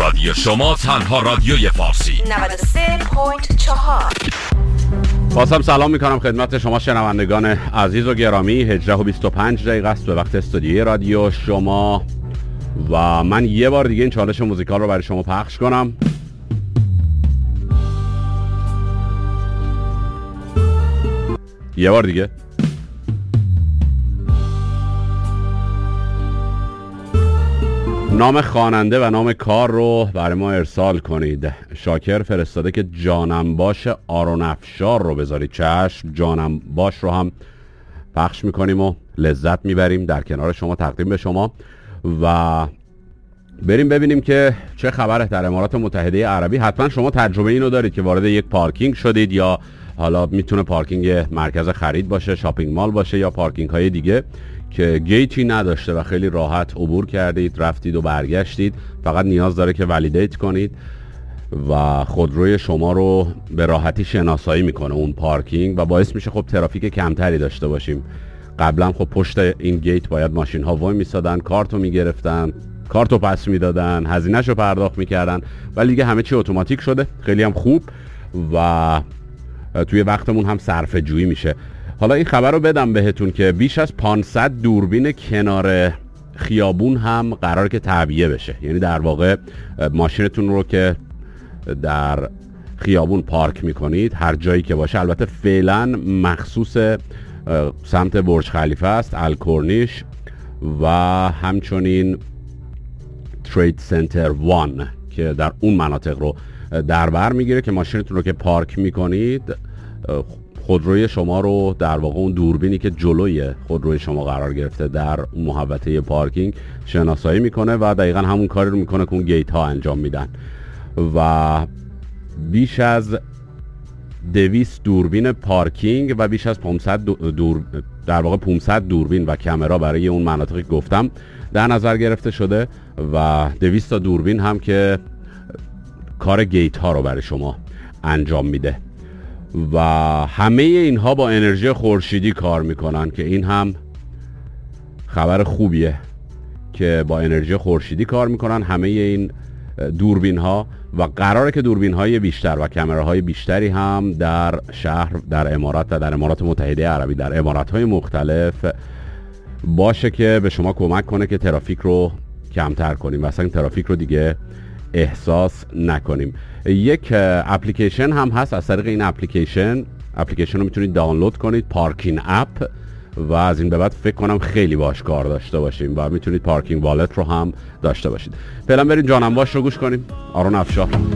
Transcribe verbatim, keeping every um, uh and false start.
رادیو شما، تنها رادیوی فارسی. نود و سه ممیز چهار. بازم سلام میکنم خدمت شما شنوندگان عزیز و گرامی. هجده و بیست و پنج دقیقه است به وقت استودیوی رادیو شما و من یه بار دیگه این چالش موزیکال رو برای شما پخش کنم. یه بار دیگه. نام خواننده و نام کار رو برای ما ارسال کنید. شاکر فرستاده که جانم باش آرون افشار رو بذارید. چشم، جانم باش رو هم پخش میکنیم و لذت میبریم در کنار شما، تقدیم به شما. و بریم ببینیم که چه خبره در امارات متحده عربی. حتما شما تجربه اینو دارید که وارد یک پارکینگ شدید، یا حالا میتونه پارکینگ مرکز خرید باشه، شاپینگ مال باشه، یا پارکینگ های دیگه که گیتی نداشته و خیلی راحت عبور کردید، رفتید و برگشتید. فقط نیاز داره که ولیدیت کنید و خودروی شما رو به راحتی شناسایی میکنه اون پارکینگ و باعث میشه خب ترافیک کمتری داشته باشیم. قبلا خب پشت این گیت باید ماشین ها وای میسادن، کارتو میگرفتن، کارتو پس میدادن، هزینه‌شو پرداخت میکردن، ولی دیگه همه چی اتوماتیک شده. خیلی هم خوب و توی وقتمون هم صرفه جویی میشه. حالا این خبر رو بدم بهتون که بیش از پانصد دوربین کنار خیابون هم قرار که تعبیه بشه. یعنی در واقع ماشینتون رو که در خیابون پارک میکنید، هر جایی که باشه، البته فعلا مخصوص سمت برج خلیفه است، الکورنیش و همچنین ترید سنتر وان که در اون مناطق رو در بر میگیره که ماشینتون رو که پارک میکنید، خودروی شما رو در واقع اون دوربینی که جلوی خودروی شما قرار گرفته در محوطه پارکینگ شناسایی میکنه و دقیقا همون کاری رو میکنه که اون گیت ها انجام میدن. و بیش از دویست دوربین پارکینگ و بیش از پانصد دور در واقع پانصد دوربین و کامرا برای اون مناطقی گفتم در نظر گرفته شده و دویست تا دوربین هم که کار گیت ها رو برای شما انجام میده و همه اینها با انرژی خورشیدی کار میکنن که این هم خبر خوبیه که با انرژی خورشیدی کار میکنن همه این دوربین ها و قراره که دوربین های بیشتر و کامراهای بیشتری هم در شهر، در امارات و در امارات متحده عربی، در امارات های مختلف باشه که به شما کمک کنه که ترافیک رو کمتر کنیم و اصلا ترافیک رو دیگه احساس نکنیم. یک اپلیکیشن هم هست. از طریق این اپلیکیشن اپلیکیشن رو میتونید دانلود کنید، پارکینگ اپ، و از این به بعد فکر کنم خیلی باش کار داشته باشیم و میتونید پارکینگ والت رو هم داشته باشید. فعلا بریم جانم باش رو گوش کنیم. آرون افشار.